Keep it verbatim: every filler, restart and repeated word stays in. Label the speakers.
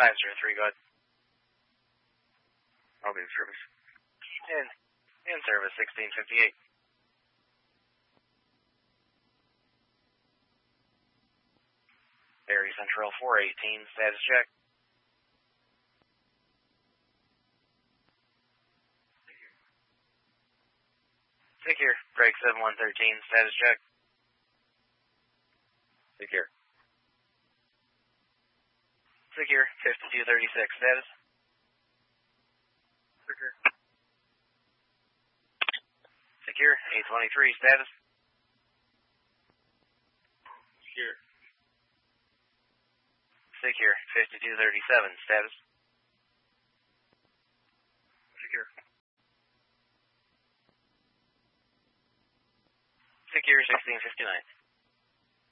Speaker 1: five zero three, go ahead.
Speaker 2: I'll be in service.
Speaker 1: In, in service, sixteen fifty-eight. Barry Central four eighteen, status check. Secure, break seven one thirteen, status check.
Speaker 2: Secure.
Speaker 1: Secure, fifty-two thirty-six, status.
Speaker 2: Secure.
Speaker 1: Secure, eight twenty-three, status.
Speaker 2: Secure.
Speaker 1: Secure, fifty-two thirty-seven, status.
Speaker 2: Secure.
Speaker 1: Secure, sixteen fifty-nine.